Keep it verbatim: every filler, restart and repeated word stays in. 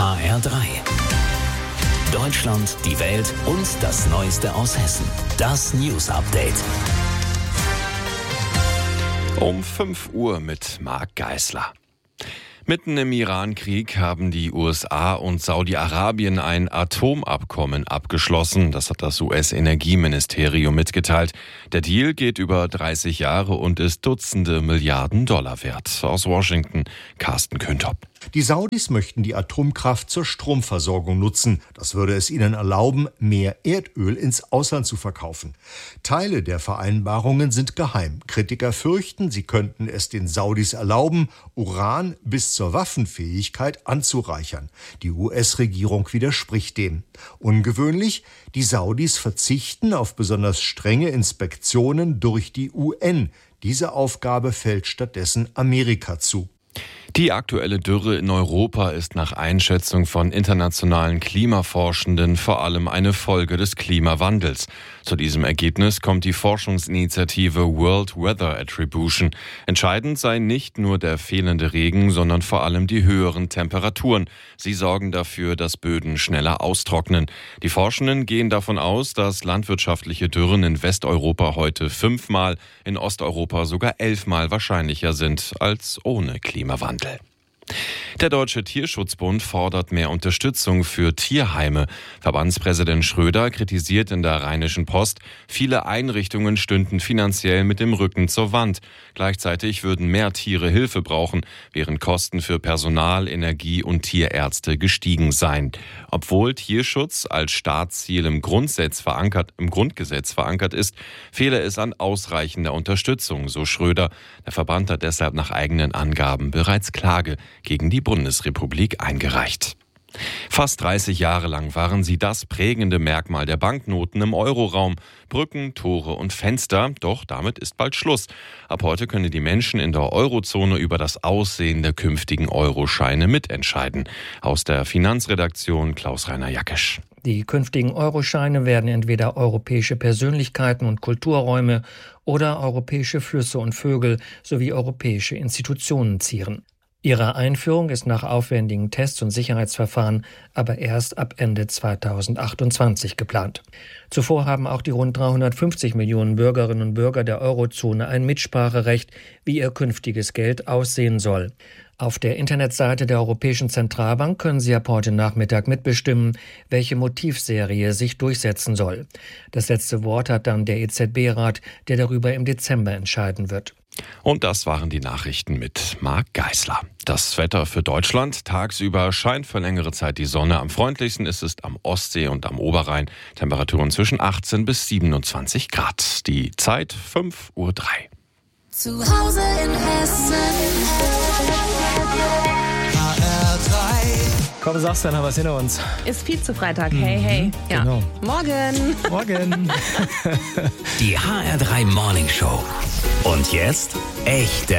H R drei. Deutschland, die Welt und das Neueste aus Hessen. Das News Update. Um fünf Uhr mit Marc Geisler. Mitten im Iran-Krieg haben die U S A und Saudi-Arabien ein Atomabkommen abgeschlossen. Das hat das U S-Energieministerium mitgeteilt. Der Deal geht über dreißig Jahre und ist Dutzende Milliarden Dollar wert. Aus Washington, Carsten Küntop. Die Saudis möchten die Atomkraft zur Stromversorgung nutzen. Das würde es ihnen erlauben, mehr Erdöl ins Ausland zu verkaufen. Teile der Vereinbarungen sind geheim. Kritiker fürchten, sie könnten es den Saudis erlauben, Uran bis zur Waffenfähigkeit anzureichern. Die U S-Regierung widerspricht dem. Ungewöhnlich, die Saudis verzichten auf besonders strenge Inspektionen durch die U N. Diese Aufgabe fällt stattdessen Amerika zu. Die aktuelle Dürre in Europa ist nach Einschätzung von internationalen Klimaforschenden vor allem eine Folge des Klimawandels. Zu diesem Ergebnis kommt die Forschungsinitiative World Weather Attribution. Entscheidend sei nicht nur der fehlende Regen, sondern vor allem die höheren Temperaturen. Sie sorgen dafür, dass Böden schneller austrocknen. Die Forschenden gehen davon aus, dass landwirtschaftliche Dürren in Westeuropa heute fünfmal, in Osteuropa sogar elfmal wahrscheinlicher sind als ohne Klimawandel. Der Deutsche Tierschutzbund fordert mehr Unterstützung für Tierheime. Verbandspräsident Schröder kritisiert in der Rheinischen Post, viele Einrichtungen stünden finanziell mit dem Rücken zur Wand. Gleichzeitig würden mehr Tiere Hilfe brauchen, während Kosten für Personal, Energie und Tierärzte gestiegen seien. Obwohl Tierschutz als Staatsziel im Grundgesetz verankert, im Grundgesetz verankert ist, fehle es an ausreichender Unterstützung, so Schröder. Der Verband hat deshalb nach eigenen Angaben bereits Klage gegen die Bundesrepublik eingereicht. Fast dreißig Jahre lang waren sie das prägende Merkmal der Banknoten im Euroraum. Brücken, Tore und Fenster, doch damit ist bald Schluss. Ab heute können die Menschen in der Eurozone über das Aussehen der künftigen Euroscheine mitentscheiden. Aus der Finanzredaktion Klaus-Rainer Jackisch. Die künftigen Euroscheine werden entweder europäische Persönlichkeiten und Kulturräume oder europäische Flüsse und Vögel sowie europäische Institutionen zieren. Ihre Einführung ist nach aufwendigen Tests und Sicherheitsverfahren aber erst ab Ende zweitausendachtundzwanzig geplant. Zuvor haben auch die rund dreihundertfünfzig Millionen Bürgerinnen und Bürger der Eurozone ein Mitspracherecht, wie ihr künftiges Geld aussehen soll. Auf der Internetseite der Europäischen Zentralbank können Sie ab heute Nachmittag mitbestimmen, welche Motivserie sich durchsetzen soll. Das letzte Wort hat dann der E Z B-Rat, der darüber im Dezember entscheiden wird. Und das waren die Nachrichten mit Marc Geisler. Das Wetter für Deutschland. Tagsüber scheint für längere Zeit die Sonne. Am freundlichsten ist es am Ostsee und am Oberrhein. Temperaturen zwischen achtzehn bis siebenundzwanzig Grad. Die Zeit fünf Uhr drei. Zu Hause in Hessen. H R drei. Komm, sag's dann, haben wir's hinter uns. Ist Vize-Freitag, hey, hey. Ja. Genau. Morgen. Morgen. Die H R drei Morning Show. Und jetzt echte